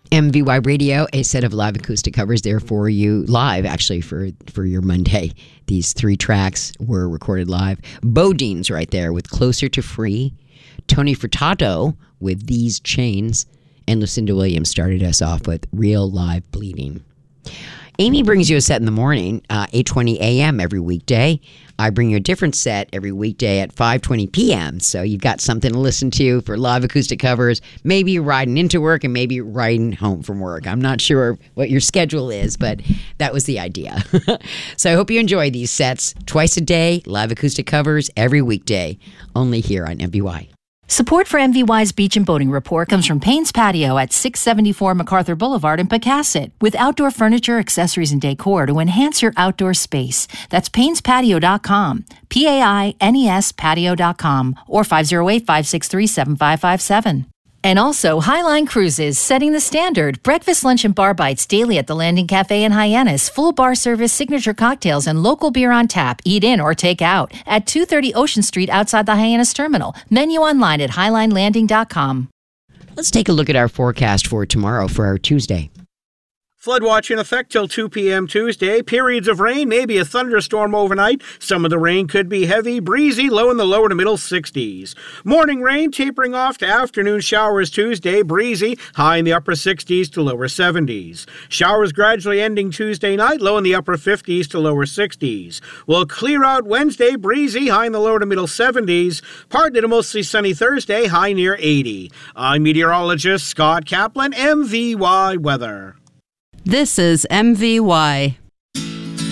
MVY Radio, a set of live acoustic covers there for you live, actually, for your Monday. These 3 tracks were recorded live. Bodine's right there with Closer to Free. Tony Furtado with These Chains. And Lucinda Williams started us off with Real Live Bleeding. Amy brings you a set in the morning, 8:20 a.m. every weekday. I bring you a different set every weekday at 5:20 p.m. So you've got something to listen to for live acoustic covers. Maybe you're riding into work and maybe you're riding home from work. I'm not sure what your schedule is, but that was the idea. So I hope you enjoy these sets twice a day, live acoustic covers every weekday, only here on MVY. Support for MVY's Beach and Boating Report comes from Payne's Patio at 674 MacArthur Boulevard in Pecasset, with outdoor furniture, accessories, and decor to enhance your outdoor space. That's painespatio.com, P-A-I-N-E-S patio.com, or 508-563-7557. And also, Highline Cruises, setting the standard. Breakfast, lunch, and bar bites daily at the Landing Cafe in Hyannis. Full bar service, signature cocktails, and local beer on tap. Eat in or take out. At 230 Ocean Street outside the Hyannis Terminal. Menu online at highlinelanding.com. Let's take a look at our forecast for tomorrow for our Tuesday. Flood watch in effect till 2 p.m. Tuesday. Periods of rain, maybe a thunderstorm overnight. Some of the rain could be heavy, breezy, low in the lower to middle 60s. Morning rain tapering off to afternoon showers Tuesday, breezy, high in the upper 60s to lower 70s. Showers gradually ending Tuesday night, low in the upper 50s to lower 60s. We'll clear out Wednesday, breezy, high in the lower to middle 70s. Partly to mostly sunny Thursday, high near 80. I'm meteorologist Scott Kaplan, MVY Weather. This is MVY.